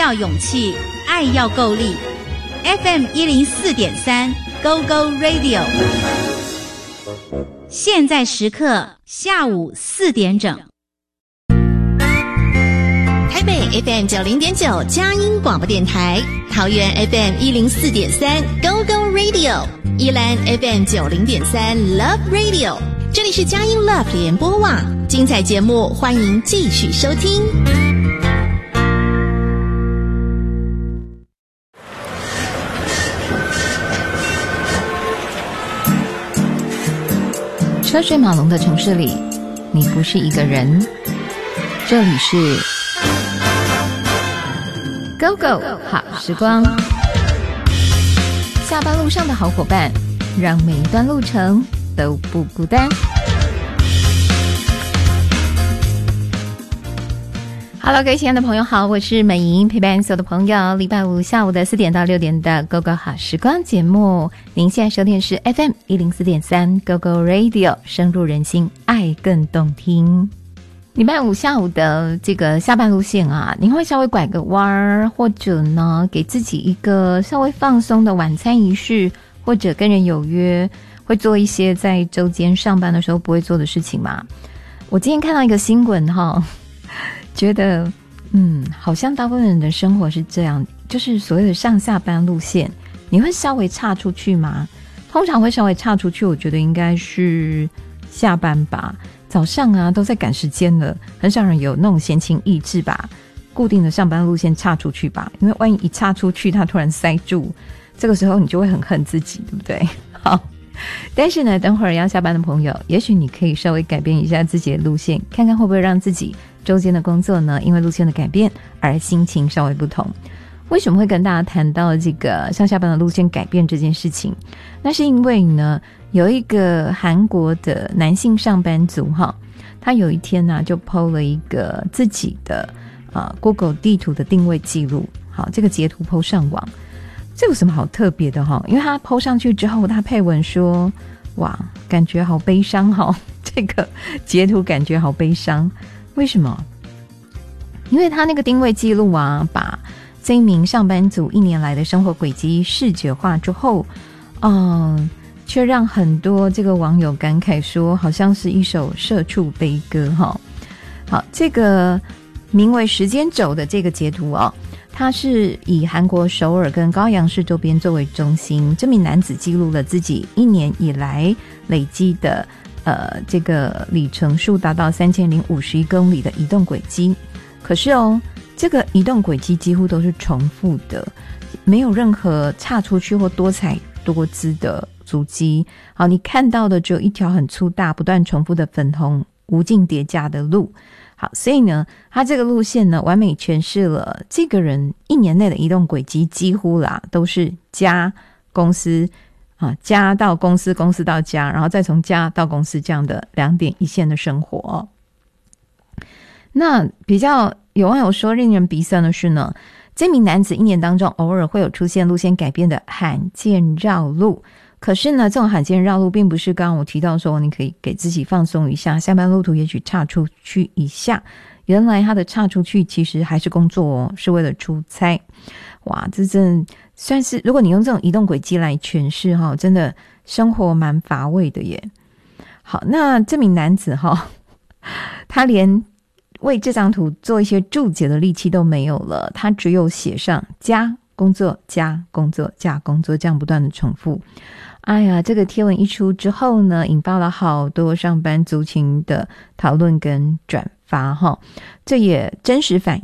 要勇气，爱要够力。FM104.3 Go Go Radio， 现在时刻下午4点整。 台北 FM90.9 佳音广播电台，桃园 FM104.3 Go Go Radio， 宜兰 FM90.3 Love Radio， 这里是佳音 Love 联播网，精彩节目欢迎继续收听。 车水马龙的城市里，你不是一个人。这里是 Go Go 好时光，下班路上的好伙伴，让每一段路程都不孤单。Hello， 各位亲爱的朋友好，我是美莹，陪伴所有的朋友。礼拜五下午的4点到6点的 Go Go 好时光节目，您现在收听的是 FM104.3 Go Go Radio， 深入人心，爱更动听。礼拜五下午的这个下班路线啊，您会稍微拐个弯儿，或者呢给自己一个稍微放松的晚餐仪式，或者跟人有约，会做一些在周间上班的时候不会做的事情吗？我今天看到一个新闻哈，觉得好像大部分人的生活是这样，就是所谓的上下班路线，你会稍微岔出去吗？通常会稍微岔出去，我觉得应该是下班吧。早上啊都在赶时间了，很少人有那种闲情逸致吧，固定的上班路线岔出去吧，因为万一一岔出去它突然塞住，这个时候你就会很恨自己，对不对？好，但是呢等会儿要下班的朋友，也许你可以稍微改变一下自己的路线，看看会不会让自己周间的工作呢因为路线的改变而心情稍微不同。为什么会跟大家谈到这个上下班的路线改变这件事情？那是因为呢有一个韩国的男性上班族他有一天呢就 po 了一个自己的Google 地图的定位记录。好，这个截图 po 上网，这有什么好特别的因为他 po 上去之后，他配文说哇感觉好悲伤这个截图感觉好悲伤。为什么？因为他那个定位记录啊，把这一名上班族1年来的生活轨迹视觉化之后却让很多这个网友感慨说好像是一首社畜悲歌好，这个名为时间轴的这个截图它是以韩国首尔跟高阳市周边作为中心，这名男子记录了自己1年以来累积的这个里程数达到3051公里的移动轨迹。可是这个移动轨迹几乎都是重复的，没有任何岔出去或多彩多姿的足迹。好，你看到的只有一条很粗大不断重复的粉红无尽叠加的路。好，所以呢他这个路线呢完美诠释了这个人1年内的移动轨迹几乎都是家公司家到公司，公司到家，然后再从家到公司这样的2点1线的生活那比较有网友说令人鼻酸的是呢，这名男子1年当中偶尔会有出现路线改变的罕见绕路。可是呢这种罕见绕路并不是刚刚我提到说你可以给自己放松一下，下班路途也许岔出去一下，原来他的岔出去其实还是工作是为了出差。哇，这真算是如果你用这种移动轨迹来诠释真的生活蛮乏味的耶。好，那这名男子他连为这张图做一些注解的力气都没有了，他只有写上加工作加工作加工作，这样不断的重复。哎呀，这个贴文一出之后呢，引发了好多上班族群的讨论跟转发这也真实反